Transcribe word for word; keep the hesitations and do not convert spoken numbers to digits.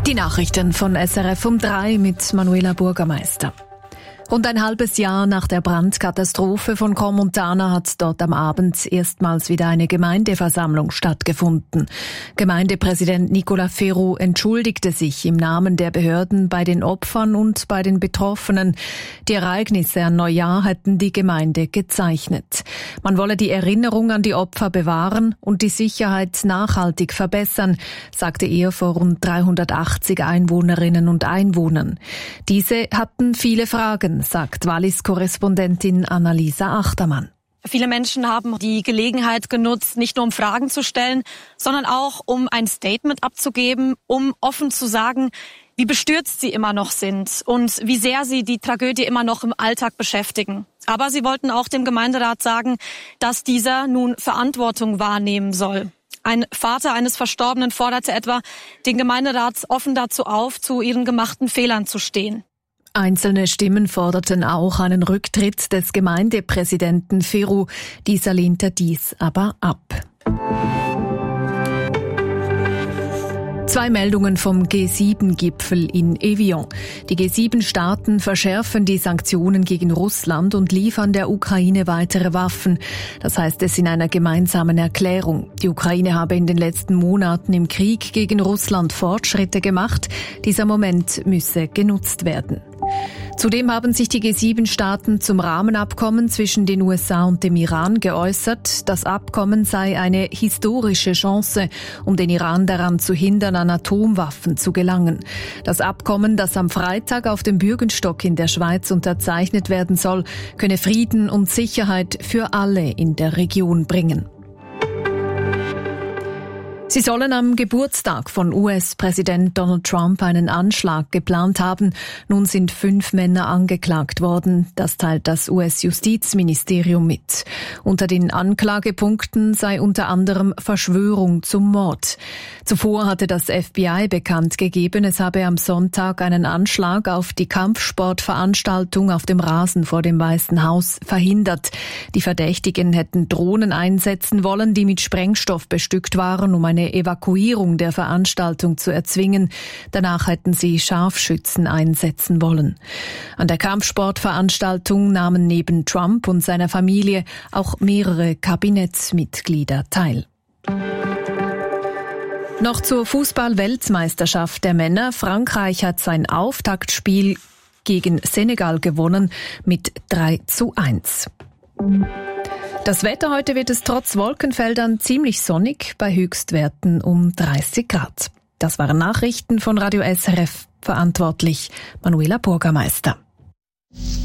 Die Nachrichten von S R F um drei mit Manuela Bürgermeister. Rund ein halbes Jahr nach der Brandkatastrophe von Crans-Montana hat dort am Abend erstmals wieder eine Gemeindeversammlung stattgefunden. Gemeindepräsident Nicolas Ferraud entschuldigte sich im Namen der Behörden bei den Opfern und bei den Betroffenen. Die Ereignisse an Neujahr hätten die Gemeinde gezeichnet. Man wolle die Erinnerung an die Opfer bewahren und die Sicherheit nachhaltig verbessern, sagte er vor rund dreihundertachtzig Einwohnerinnen und Einwohnern. Diese hatten viele Fragen, sagt Wallis-Korrespondentin Annalisa Achtermann. Viele Menschen haben die Gelegenheit genutzt, nicht nur um Fragen zu stellen, sondern auch um ein Statement abzugeben, um offen zu sagen, wie bestürzt sie immer noch sind und wie sehr sie die Tragödie immer noch im Alltag beschäftigen. Aber sie wollten auch dem Gemeinderat sagen, dass dieser nun Verantwortung wahrnehmen soll. Ein Vater eines Verstorbenen forderte etwa den Gemeinderat offen dazu auf, zu ihren gemachten Fehlern zu stehen. Einzelne Stimmen forderten auch einen Rücktritt des Gemeindepräsidenten Ferraud. Dieser lehnte dies aber ab. Zwei Meldungen vom G sieben Gipfel in Evian. Die G sieben Staaten verschärfen die Sanktionen gegen Russland und liefern der Ukraine weitere Waffen. Das heißt es in einer gemeinsamen Erklärung. Die Ukraine habe in den letzten Monaten im Krieg gegen Russland Fortschritte gemacht. Dieser Moment müsse genutzt werden. Zudem haben sich die G sieben Staaten zum Rahmenabkommen zwischen den U S A und dem Iran geäußert. Das Abkommen sei eine historische Chance, um den Iran daran zu hindern, an Atomwaffen zu gelangen. Das Abkommen, das am Freitag auf dem Bürgenstock in der Schweiz unterzeichnet werden soll, könne Frieden und Sicherheit für alle in der Region bringen. Sie sollen am Geburtstag von U S-Präsident Donald Trump einen Anschlag geplant haben. Nun sind fünf Männer angeklagt worden. Das teilt das U S-Justizministerium mit. Unter den Anklagepunkten sei unter anderem Verschwörung zum Mord. Zuvor hatte das F B I bekannt gegeben, es habe am Sonntag einen Anschlag auf die Kampfsportveranstaltung auf dem Rasen vor dem Weißen Haus verhindert. Die Verdächtigen hätten Drohnen einsetzen wollen, die mit Sprengstoff bestückt waren, um eine Evakuierung der Veranstaltung zu erzwingen. Danach hätten sie Scharfschützen einsetzen wollen. An der Kampfsportveranstaltung nahmen neben Trump und seiner Familie auch mehrere Kabinettsmitglieder teil. Noch zur Fußball-Weltmeisterschaft der Männer. Frankreich hat sein Auftaktspiel gegen Senegal gewonnen mit drei zu eins. Das Wetter heute wird es trotz Wolkenfeldern ziemlich sonnig, bei Höchstwerten um dreißig Grad. Das waren Nachrichten von Radio S R F, verantwortlich Manuela Bürgermeister.